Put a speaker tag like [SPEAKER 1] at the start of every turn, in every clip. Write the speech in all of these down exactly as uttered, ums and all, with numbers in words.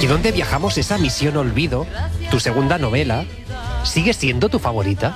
[SPEAKER 1] ¿Y dónde viajamos? Esa Misión Olvido, tu segunda novela, ¿sigue siendo tu favorita?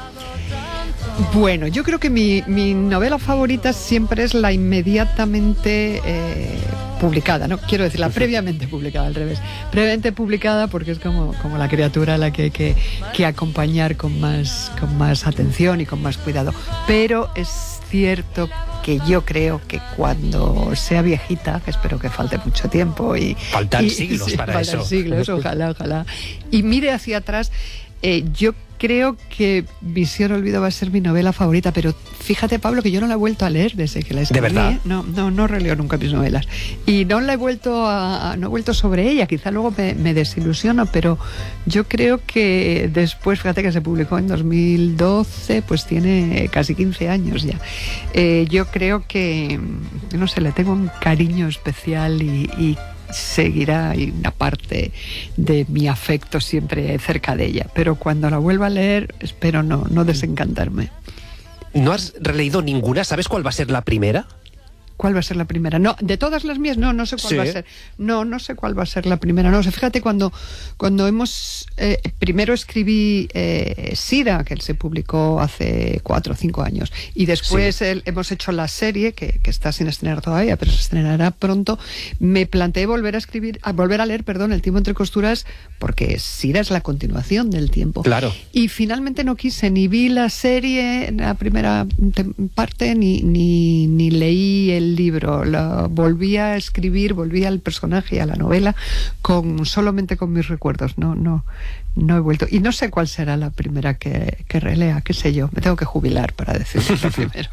[SPEAKER 2] Bueno, yo creo que mi, mi novela favorita siempre es la inmediatamente eh, publicada, no quiero decir la previamente publicada, al revés. Previamente publicada porque es como, como la criatura a la que hay que, que acompañar con más, con más atención y con más cuidado. Pero es cierto que yo creo que cuando sea viejita, que espero que falte mucho tiempo y...
[SPEAKER 1] Faltan
[SPEAKER 2] y,
[SPEAKER 1] siglos
[SPEAKER 2] sí,
[SPEAKER 1] para
[SPEAKER 2] faltan
[SPEAKER 1] eso.
[SPEAKER 2] siglos, ojalá, ojalá. Y mire hacia atrás, eh, yo creo que Misión Olvido va a ser mi novela favorita, pero fíjate, Pablo, que yo no la he vuelto a leer desde que la escribí.
[SPEAKER 1] ¿De verdad?
[SPEAKER 2] ¿eh? No, no, no releo nunca mis novelas. Y no la he vuelto a, no he vuelto sobre ella, quizá luego me, me desilusiono, pero yo creo que después, fíjate que se publicó en dos mil doce, pues tiene casi quince años ya. Eh, yo creo que, no sé, le tengo un cariño especial y, y seguirá una parte de mi afecto siempre cerca de ella, pero cuando la vuelva a leer espero no, no desencantarme.
[SPEAKER 1] ¿No has releído ninguna? ¿Sabes cuál va a ser la primera?
[SPEAKER 2] ¿Cuál va a ser la primera? No, de todas las mías, no, no sé cuál
[SPEAKER 1] sí.
[SPEAKER 2] va a ser. No, no sé cuál va a ser la primera. No, o sea, fíjate, cuando, cuando hemos... Eh, primero escribí eh, Sira, que se publicó hace cuatro o cinco años, y después sí. el, hemos hecho la serie, que, que está sin estrenar todavía, pero se estrenará pronto. Me planteé volver a escribir, a volver a leer, perdón, El tiempo entre costuras, porque Sira es la continuación del tiempo.
[SPEAKER 1] Claro.
[SPEAKER 2] Y finalmente no quise, ni vi la serie, la primera parte, ni, ni, ni leí el libro. Lo volví a escribir, volví al personaje, a la novela, con solamente con mis recuerdos. No, no, no he vuelto. Y no sé cuál será la primera que, que relea, qué sé yo. Me tengo que jubilar para decirlo primero.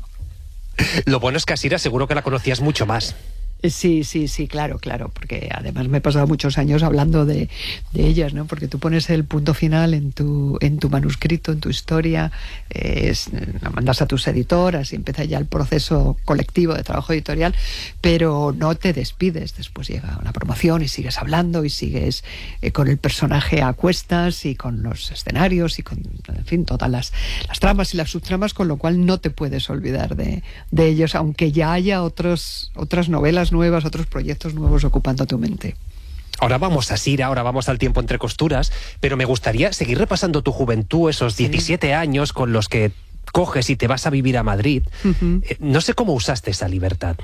[SPEAKER 1] Lo bueno es que a Sira seguro que la conocías mucho más.
[SPEAKER 2] Sí, sí, sí, claro, claro, porque además me he pasado muchos años hablando de, de ellas, ¿no? Porque tú pones el punto final en tu, en tu manuscrito, en tu historia, eh, es, lo mandas a tus editoras y empieza ya el proceso colectivo de trabajo editorial, pero no te despides. Después llega una promoción y sigues hablando y sigues eh, con el personaje a cuestas y con los escenarios y con, en fin, todas las, las tramas y las subtramas, con lo cual no te puedes olvidar de, de ellos, aunque ya haya otros, otras novelas nuevas, otros proyectos nuevos ocupando tu mente.
[SPEAKER 1] Ahora vamos a Sira, ahora vamos al tiempo entre costuras, pero me gustaría seguir repasando tu juventud, esos diecisiete sí. años con los que coges y te vas a vivir a Madrid. Uh-huh. eh, no sé cómo usaste esa libertad.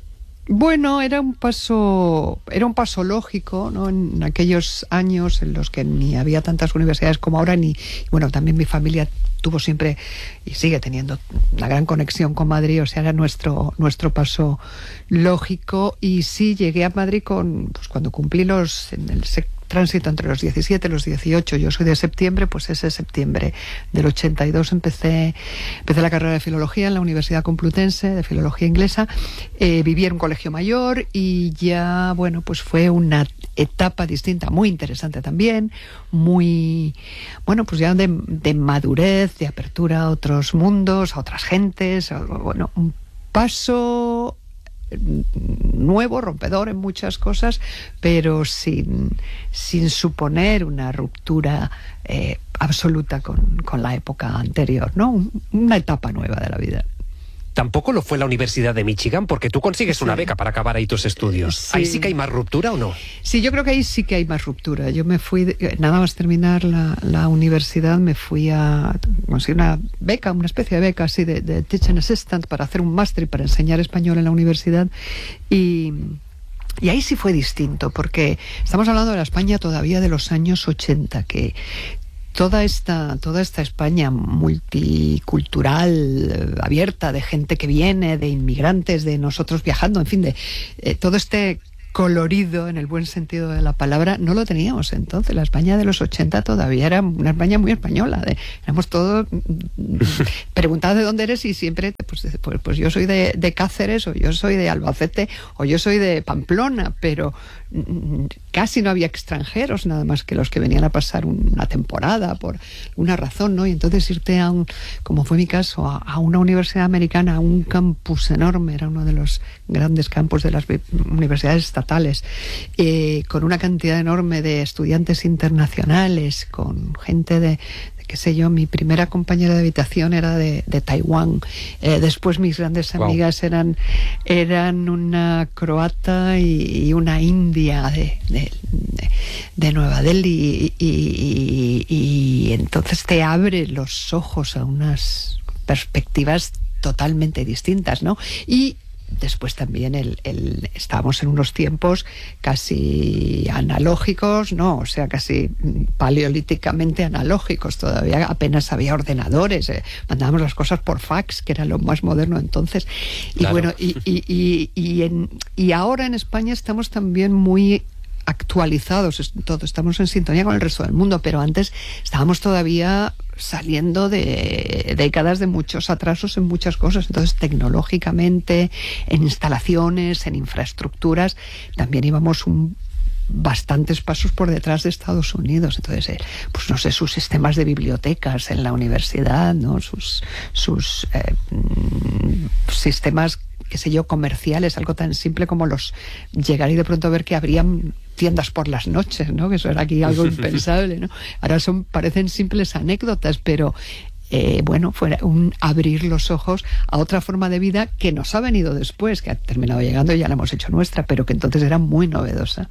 [SPEAKER 2] Bueno, era un paso, era un paso lógico, ¿no? En aquellos años en los que ni había tantas universidades como ahora, ni, bueno, también mi familia tuvo siempre y sigue teniendo una gran conexión con Madrid, o sea, era nuestro, nuestro paso lógico. Y sí, llegué a Madrid con, pues cuando cumplí los, en el tránsito entre los diecisiete y los dieciocho, yo soy de septiembre, pues ese septiembre del ochenta y dos empecé, empecé la carrera de Filología en la Universidad Complutense, de Filología Inglesa. Eh, viví en un colegio mayor y ya, bueno, pues fue una etapa distinta, muy interesante también, muy, bueno, pues ya de, de madurez, de apertura a otros mundos, a otras gentes, bueno, un paso nuevo, rompedor en muchas cosas, pero sin, sin suponer una ruptura eh, absoluta con, con la época anterior, ¿no? Una etapa nueva de la vida.
[SPEAKER 1] Tampoco lo fue la Universidad de Michigan, porque tú consigues sí. una beca para acabar ahí tus estudios. Sí. ¿Ahí sí que hay más ruptura o no?
[SPEAKER 2] Sí, yo creo que ahí sí que hay más ruptura. Yo me fui, de, nada más terminar la, la universidad, me fui a conseguir una beca, una especie de beca así de, de Teaching Assistant para hacer un máster y para enseñar español en la universidad. Y... Y ahí sí fue distinto, porque estamos hablando de la España todavía de los años ochenta, que toda esta, toda esta España multicultural, abierta, de gente que viene, de inmigrantes, de nosotros viajando, en fin, de eh, todo este colorido, en el buen sentido de la palabra, no lo teníamos entonces. La España de los ochenta todavía era una España muy española. De, éramos todos preguntados de dónde eres y siempre, pues, pues, pues yo soy de, de Cáceres, o yo soy de Albacete, o yo soy de Pamplona, pero casi no había extranjeros, nada más que los que venían a pasar una temporada por una razón, ¿no? Y entonces irte a un, como fue mi caso, a, a una universidad americana, a un campus enorme, era uno de los grandes campus de las universidades estatales estatales, eh, con una cantidad enorme de estudiantes internacionales, con gente de, de qué sé yo, mi primera compañera de habitación era de, de Taiwán, eh, después mis grandes amigas wow. eran, eran una croata y, y una india de, de, de Nueva Delhi, y, y, y, y entonces te abre los ojos a unas perspectivas totalmente distintas, ¿no? Y después también el, el, estábamos en unos tiempos casi analógicos, ¿no? O sea, casi paleolíticamente analógicos. Todavía apenas había ordenadores. Eh, mandábamos las cosas por fax, que era lo más moderno entonces. Y claro. bueno, y, y, y, y, en, y ahora en España estamos también muy actualizados, todo, estamos en sintonía con el resto del mundo, pero antes estábamos todavía saliendo de décadas de muchos atrasos en muchas cosas. Entonces, tecnológicamente, en instalaciones, en infraestructuras, también íbamos un bastantes pasos por detrás de Estados Unidos. Entonces, eh, pues no sé, sus sistemas de bibliotecas en la universidad, ¿no? Sus, sus eh, sistemas, qué sé yo, comerciales, algo tan simple como los llegar y de pronto ver que habrían tiendas por las noches, ¿no? Que eso era aquí algo impensable, ¿no? Ahora son, parecen simples anécdotas, pero eh, bueno, fue un abrir los ojos a otra forma de vida que nos ha venido después, que ha terminado llegando y ya la hemos hecho nuestra, pero que entonces era muy novedosa.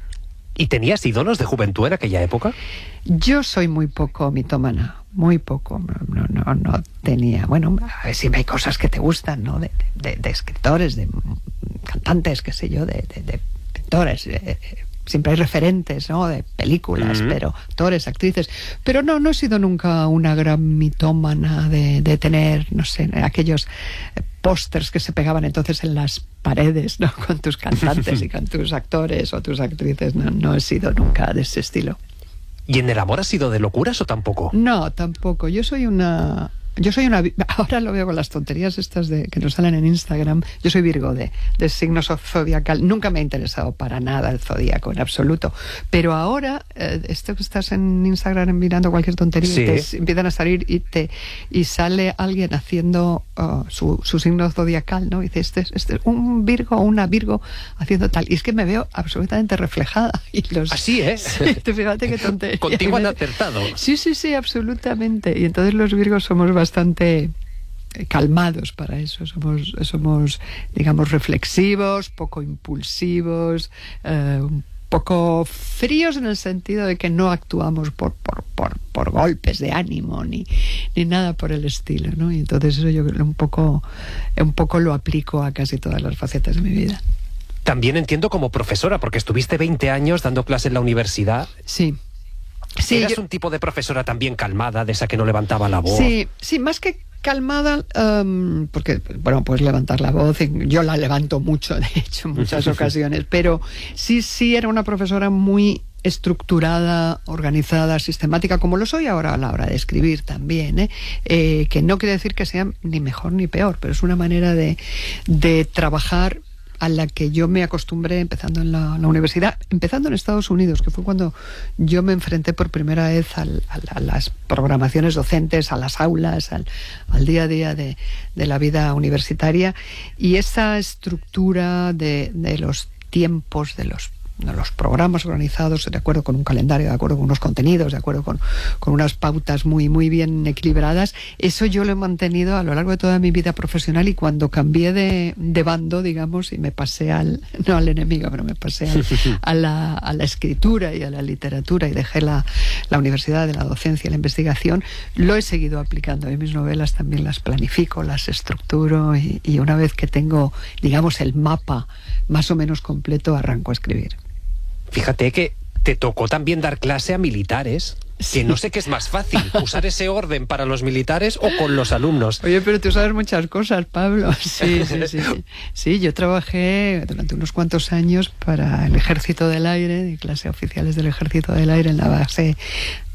[SPEAKER 1] ¿Y tenías ídolos de juventud en aquella época?
[SPEAKER 2] Yo soy muy poco mitómana, muy poco. No, no, no tenía. Bueno, a ver si hay cosas que te gustan, ¿no? De, de, de escritores, de cantantes, qué sé yo, de, de, de pintores. De, siempre hay referentes, ¿no? De películas, uh-huh. pero actores, actrices. Pero no, no he sido nunca una gran mitómana de, de tener, no sé, aquellos pósters que se pegaban entonces en las paredes, ¿no? Con tus cantantes y con tus actores o tus actrices. No, no he sido nunca de ese estilo.
[SPEAKER 1] ¿Y en el amor has sido de locuras o tampoco?
[SPEAKER 2] No, tampoco. Yo soy una... Yo soy una... Ahora lo veo con las tonterías estas de que nos salen en Instagram. Yo soy Virgo de, de signo zodiacal. Nunca me ha interesado para nada el zodíaco, en absoluto. Pero ahora, eh, esto que estás en Instagram mirando cualquier tontería, sí. y te empiezan a salir y te y sale alguien haciendo uh, su, su signo zodiacal, ¿no? Y dice, este, este es un Virgo o una Virgo haciendo tal. Y es que me veo absolutamente reflejada. Y los...
[SPEAKER 1] Así es.
[SPEAKER 2] Sí, fíjate qué tontería.
[SPEAKER 1] Contigo han acertado.
[SPEAKER 2] Sí, sí, sí, absolutamente. Y entonces los Virgos somos bastante calmados para eso, somos, somos digamos, reflexivos, poco impulsivos, eh, un poco fríos en el sentido de que no actuamos por, por, por, por golpes de ánimo ni, ni nada por el estilo, ¿no? Y entonces eso yo un poco, un poco lo aplico a casi todas las facetas de mi vida.
[SPEAKER 1] También entiendo como profesora, porque estuviste veinte años dando clase en la universidad.
[SPEAKER 2] Sí. Sí,
[SPEAKER 1] ¿Eras
[SPEAKER 2] yo...
[SPEAKER 1] un tipo de profesora también calmada, de esa que no levantaba la voz?
[SPEAKER 2] Sí, sí, más que calmada, um, porque, bueno, puedes levantar la voz, yo la levanto mucho, de hecho, en muchas ocasiones, pero sí, sí era una profesora muy estructurada, organizada, sistemática, como lo soy ahora a la hora de escribir también, ¿eh? Eh, que no quiere decir que sea ni mejor ni peor, pero es una manera de, de trabajar a la que yo me acostumbré empezando en la, la universidad, empezando en Estados Unidos, que fue cuando yo me enfrenté por primera vez al, a, a las programaciones docentes, a las aulas, al, al día a día de, de la vida universitaria, y esa estructura de, de los tiempos, de los de los programas organizados de acuerdo con un calendario, de acuerdo con unos contenidos, de acuerdo con, con unas pautas muy, muy bien equilibradas, eso yo lo he mantenido a lo largo de toda mi vida profesional, y cuando cambié de, de bando, digamos, y me pasé al, no al enemigo, pero me pasé al, a, la, a la escritura y a la literatura, y dejé la, la universidad de la docencia y la investigación, lo he seguido aplicando. Y mis novelas también las planifico, las estructuro, y, y una vez que tengo, digamos, el mapa más o menos completo, arranco a escribir.
[SPEAKER 1] Fíjate que te tocó también dar clase a militares, sí. Que no sé qué es más fácil, usar ese orden para los militares o con los alumnos.
[SPEAKER 2] Oye, pero tú sabes muchas cosas, Pablo. Sí, sí, sí. Sí, sí, yo trabajé durante unos cuantos años para el Ejército del Aire, de clase oficiales del Ejército del Aire en la base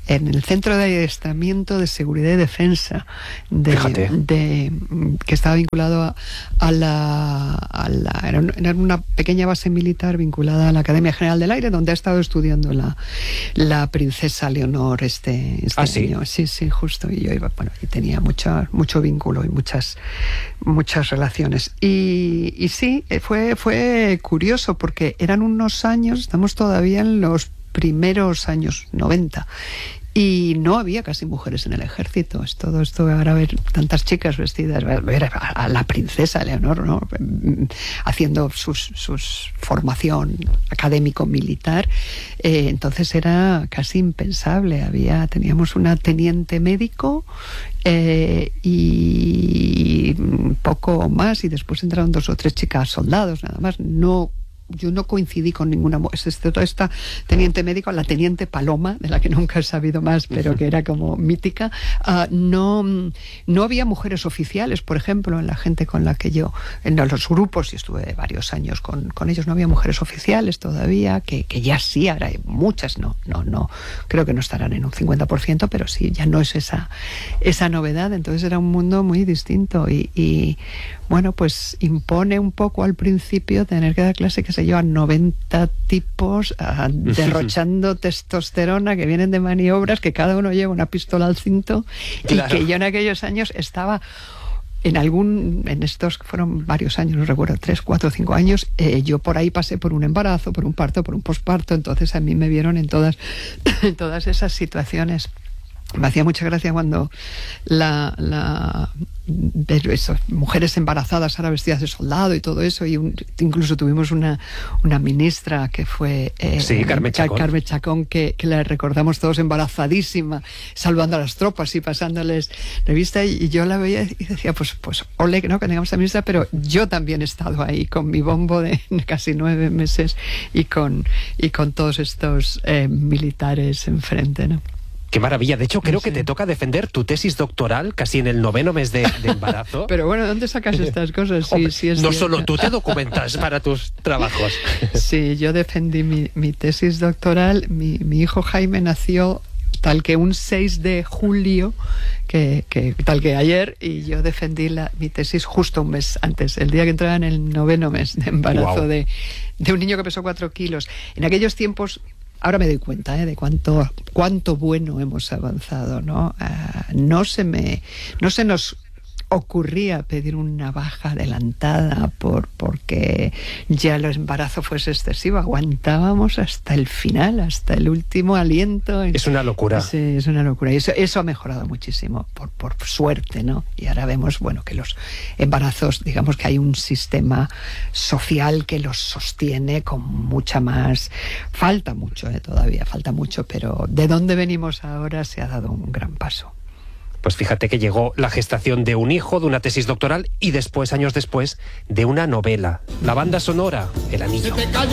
[SPEAKER 2] en el Centro de Adiestramiento de Seguridad y Defensa, de, de, que estaba vinculado a, a, la, a la... Era una pequeña base militar vinculada a la Academia General del Aire, donde ha estado estudiando la, la princesa Leonor este, este
[SPEAKER 1] ¿Ah, sí?
[SPEAKER 2] año. Sí, sí, justo. Y yo iba, bueno, y tenía mucho, mucho vínculo y muchas, muchas relaciones. Y, y sí, fue, fue curioso, porque eran unos años, estamos todavía en los primeros años noventa, y no había casi mujeres en el ejército. Es todo esto, ahora ver tantas chicas vestidas, ver a, a la princesa Leonor, ¿no? Haciendo sus, sus formación académico-militar, eh, entonces era casi impensable. Había, teníamos una teniente médico eh, y poco más, y después entraron dos o tres chicas soldados, nada más. No Yo no coincidí con ninguna, excepto esta teniente médico, la teniente Paloma, de la que nunca he sabido más, pero que era como mítica. Uh, no, no había mujeres oficiales, por ejemplo, en la gente con la que yo, en los grupos, y estuve varios años con, con ellos, no había mujeres oficiales todavía, que, que ya sí, ahora hay muchas, no, no, no, creo que no estarán en un cincuenta por ciento, pero sí, ya no es esa, esa novedad. Entonces era un mundo muy distinto y, y bueno, pues impone un poco al principio tener que dar clase, que se llevan noventa tipos uh, derrochando testosterona, que vienen de maniobras, que cada uno lleva una pistola al cinto, claro. Y que yo en aquellos años estaba en algún, en estos fueron varios años, no recuerdo, tres, cuatro, cinco años, eh, yo por ahí pasé por un embarazo, por un parto, por un posparto, entonces a mí me vieron en todas, en todas esas situaciones. Me hacía mucha gracia cuando la, la ver eso, mujeres embarazadas ahora vestidas de soldado y todo eso, y un, incluso tuvimos una, una ministra que fue eh,
[SPEAKER 1] sí, Carmen Chacón,
[SPEAKER 2] Carmen Chacón que, que la recordamos todos embarazadísima, salvando a las tropas y pasándoles revista, y, y yo la veía y decía, pues, pues ole, ¿no?, que tengamos a ministra, pero yo también he estado ahí con mi bombo de casi nueve meses y con, y con todos estos eh, militares enfrente, ¿no?
[SPEAKER 1] Qué maravilla. De hecho, creo
[SPEAKER 2] sí.
[SPEAKER 1] que te toca defender tu tesis doctoral casi en el noveno mes de, de embarazo.
[SPEAKER 2] Pero bueno, ¿dónde sacas estas cosas? Sí,
[SPEAKER 1] Hombre,
[SPEAKER 2] sí es
[SPEAKER 1] no
[SPEAKER 2] cierto.
[SPEAKER 1] solo tú te documentas para tus trabajos.
[SPEAKER 2] Sí, yo defendí mi, mi tesis doctoral. Mi, mi hijo Jaime nació tal que un seis de julio, que, que tal que ayer, y yo defendí la, mi tesis justo un mes antes, el día que entraba en el noveno mes de embarazo. Wow. de, de un niño que pesó cuatro kilos. En aquellos tiempos... Ahora me doy cuenta ¿eh? de cuánto cuánto bueno hemos avanzado, ¿no? Uh, no se me no se nos ocurría pedir una baja adelantada por porque ya el embarazo fuese excesivo. Aguantábamos hasta el final, hasta el último aliento.
[SPEAKER 1] Es una locura.
[SPEAKER 2] Sí, es una locura. Y eso, eso ha mejorado muchísimo, por, por suerte, ¿no? Y ahora vemos, bueno, que los embarazos, digamos que hay un sistema social que los sostiene con mucha más... Falta mucho, ¿eh? Todavía falta mucho, pero de dónde venimos ahora se ha dado un gran paso.
[SPEAKER 1] Pues fíjate que llegó la gestación de un hijo, de una tesis doctoral y después, años después, de una novela. La banda sonora, El Anillo.